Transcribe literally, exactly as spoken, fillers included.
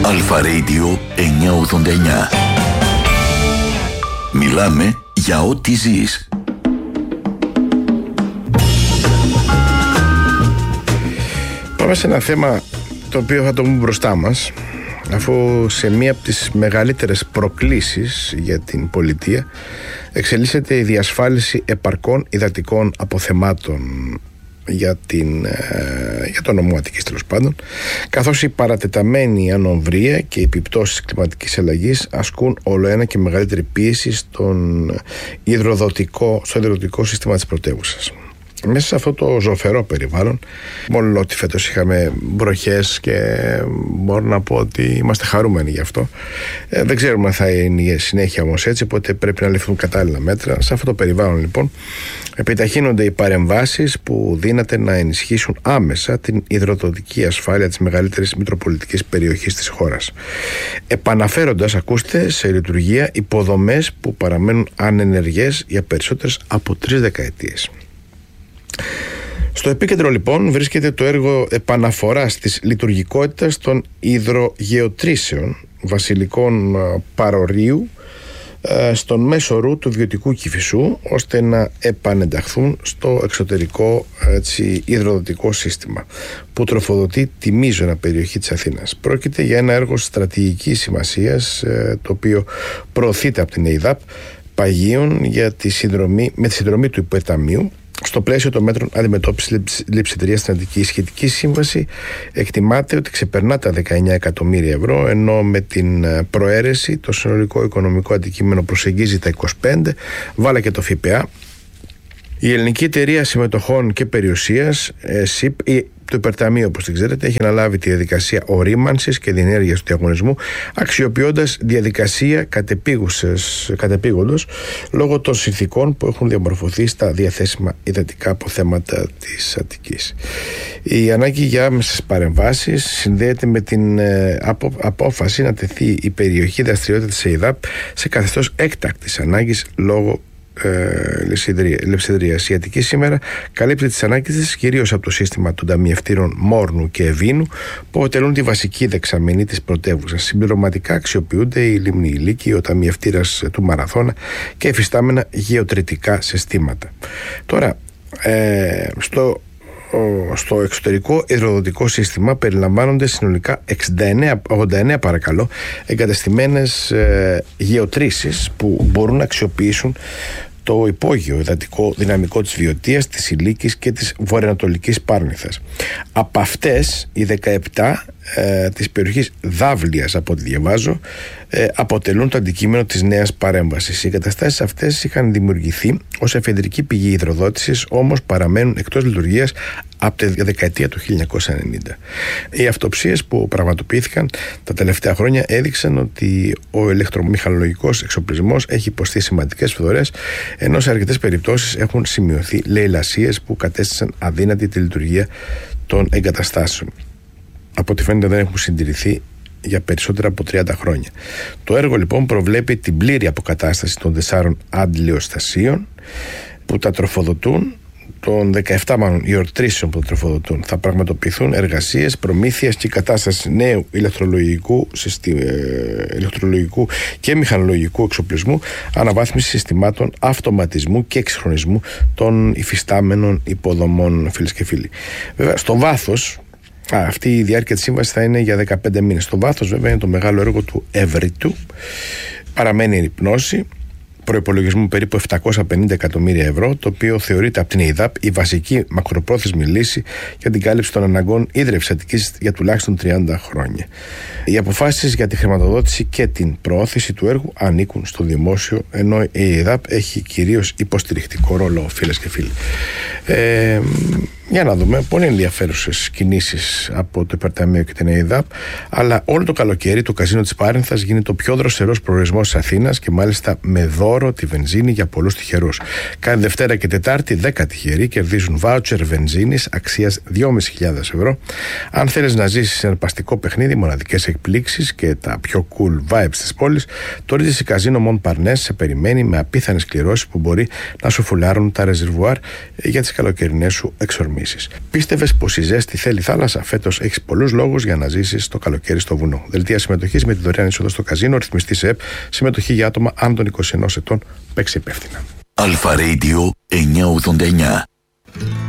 Αλφα Radio εννιακόσια ογδόντα εννιά. Μιλάμε για ό,τι ζεις. Πάμε σε ένα θέμα το οποίο θα το πούμε μπροστά μας, αφού σε μία από τις μεγαλύτερες προκλήσεις για την πολιτεία εξελίσσεται η διασφάλιση επαρκών υδατικών αποθεμάτων για, την, για το νομό Αττικής, τέλος πάντων, καθώς η παρατεταμένη ανομβρία και οι επιπτώσεις κλιματικής αλλαγής ασκούν όλο ένα και μεγαλύτερη πίεση στον υδροδοτικό, στο υδροδοτικό σύστημα της πρωτεύουσας. Μέσα σε αυτό το ζωφερό περιβάλλον, μόνο ότι φέτος είχαμε βροχές και μπορώ να πω ότι είμαστε χαρούμενοι γι' αυτό. Ε, δεν ξέρουμε αν θα είναι η συνέχεια όμως έτσι, οπότε πρέπει να ληφθούν κατάλληλα μέτρα. Σε αυτό το περιβάλλον λοιπόν επιταχύνονται οι παρεμβάσεις που δύναται να ενισχύσουν άμεσα την υδροδοτική ασφάλεια της μεγαλύτερης μητροπολιτικής περιοχής της χώρας, επαναφέροντας, ακούστε, σε λειτουργία υποδομές που παραμένουν ανενεργές για περισσότερες από τρεις δεκαετίες. Στο επίκεντρο λοιπόν βρίσκεται το έργο επαναφοράς της λειτουργικότητας των υδρογεωτρήσεων βασιλικών παρορίου στον μέσο ρου του Βιωτικού Κηφισού, ώστε να επανενταχθούν στο εξωτερικό, έτσι, υδροδοτικό σύστημα που τροφοδοτεί τη μείζωνα περιοχή της Αθήνας. Πρόκειται για ένα έργο στρατηγικής σημασίας, το οποίο προωθείται από την ΕΙΔΑΠ παγίων για τη συνδρομή, με τη συνδρομή του Υπερταμείου στο πλαίσιο των μέτρων αντιμετώπισης λειψιδρίας στην Αττική. Η σχετική σύμβαση εκτιμάται ότι ξεπερνά τα δεκαεννιά εκατομμύρια ευρώ, ενώ με την προαίρεση το συνολικό οικονομικό αντικείμενο προσεγγίζει τα είκοσι πέντε, βάλα και το ΦΠΑ. Η Ελληνική Εταιρεία Συμμετοχών και Περιουσίας, ΣΥΠ, το Υπερταμείο, όπως την ξέρετε, έχει αναλάβει τη διαδικασία ορίμανσης και διενέργειας του διαγωνισμού, αξιοποιώντας διαδικασία κατεπήγοντος λόγω των συνθηκών που έχουν διαμορφωθεί στα διαθέσιμα υδατικά αποθέματα της Αττικής. Η ανάγκη για άμεσες παρεμβάσεις συνδέεται με την ε, απο, απόφαση να τεθεί η περιοχή δραστηριότητα της ΕΙΔΑΠ σε καθεστώς έκτακτης ανάγκης λόγω λειψιδρίας. Η Αττική σήμερα καλύπτει τις ανάγκες της κυρίως από το σύστημα των ταμιευτήρων Μόρνου και Ευήνου, που αποτελούν τη βασική δεξαμενή της πρωτεύουσας. Συμπληρωματικά αξιοποιούνται η λίμνη Ηλίκη, ο ταμιευτήρας του Μαραθώνα και εφιστάμενα γεωτρητικά συστήματα. Τώρα, ε, στο Στο εξωτερικό υδροδοτικό σύστημα περιλαμβάνονται συνολικά εξήντα εννέα, ογδόντα εννέα παρακαλώ, εγκαταστημένες ε, γεωτρήσεις που μπορούν να αξιοποιήσουν το υπόγειο υδατικό δυναμικό της Βιωτίας, της Ηλίκης και της βορειοανατολικής Πάρνηθας. Από αυτές οι δεκαεπτά ε, της περιοχής Δάβλειας, από ό,τι διαβάζω, ε, αποτελούν το αντικείμενο της νέας παρέμβασης. Οι εγκαταστάσεις αυτές είχαν δημιουργηθεί ως εφεδρική πηγή υδροδότησης, όμως παραμένουν εκτός λειτουργίας από τη δεκαετία του χίλια εννιακόσια ενενήντα. Οι αυτοψίες που πραγματοποιήθηκαν τα τελευταία χρόνια έδειξαν ότι ο ηλεκτρομηχανολογικός εξοπλισμός έχει υποστεί σημαντικές φθορές, ενώ σε αρκετές περιπτώσεις έχουν σημειωθεί λαιλασίες που κατέστησαν αδύνατη τη λειτουργία των εγκαταστάσεων. Από ό,τι φαίνεται δεν έχουν συντηρηθεί για περισσότερα από τριάντα χρόνια. Το έργο λοιπόν προβλέπει την πλήρη αποκατάσταση των τεσσάρων αντλιοστασίων που τα τροφοδοτούν, των δεκαεπτά μάλλον γεωτρήσεων που τα τροφοδοτούν. Θα πραγματοποιηθούν εργασίες προμήθειας και κατάσταση νέου ηλεκτρολογικού, συστή, ε, ηλεκτρολογικού και μηχανολογικού εξοπλισμού, αναβάθμιση συστημάτων αυτοματισμού και εξυγχρονισμού των υφιστάμενων υποδομών, φίλες και φίλοι. Βέβαια, στο βάθος, Α, αυτή η διάρκεια της σύμβασης θα είναι για δεκαπέντε μήνες. Στο βάθος βέβαια είναι το μεγάλο έργο του Εύρητου. Παραμένει η πνώση προϋπολογισμού περίπου επτακόσια πενήντα εκατομμύρια ευρώ, το οποίο θεωρείται από την ΕΙΔΑΠ η βασική μακροπρόθεσμη λύση για την κάλυψη των αναγκών ίδρυυσης Αττικής για τουλάχιστον τριάντα χρόνια. Οι αποφάσεις για τη χρηματοδότηση και την προώθηση του έργου ανήκουν στο δημόσιο, ενώ η ΕΙΔΑΠ έχει κυρίως υποστηρικτικό ρόλο, φίλες και φίλοι. Ε, Για να δούμε, πολύ ενδιαφέρουσες κινήσεις από το Υπερταμείο και την ΕΙΔΑΠ, αλλά όλο το καλοκαίρι το καζίνο της Πάρνηθας γίνεται ο πιο δροσερός προορισμός της Αθήνας και μάλιστα με δώρο τη βενζίνη για πολλούς τυχερούς. Κάθε Δευτέρα και Τετάρτη δέκα τυχεροί κερδίζουν βάουτσερ βενζίνης αξίας δυόμισι χιλιάδες ευρώ. Αν θέλεις να ζήσεις ένα παστικό παιχνίδι, μοναδικές εκπλήξεις και τα πιο cool vibes της πόλης, το Regency Casino Montparnasse σε περιμένει με απίθανες κληρώσεις που μπορεί να σου φουλάρουν τα ρεζερβουάρ για τις τις καλοκαιρινές σου εξορμήσεις. Πίστευες πως η ζέστη θέλει θάλασσα? Φέτος έχεις πολλούς λόγους για να ζήσεις το καλοκαίρι στο βουνό. Δελτία συμμετοχής με τη δωρεάν είσοδο στο καζίνο, ρυθμιστή ΕΠ, συμμετοχή για άτομα άνω των είκοσι ενός ετών. Παίξε υπεύθυνα. Αλφα Radio εννιακόσια ογδόντα εννιά.